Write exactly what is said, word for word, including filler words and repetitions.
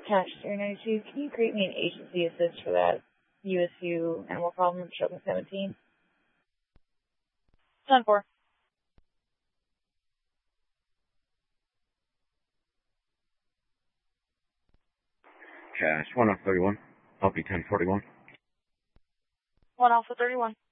Cash three ninety-two, can you create me an agency assist for that U S U animal problem showing seventeen? ten four. Cash one off thirty-one. I'll be ten forty-one. one Alpha thirty-one.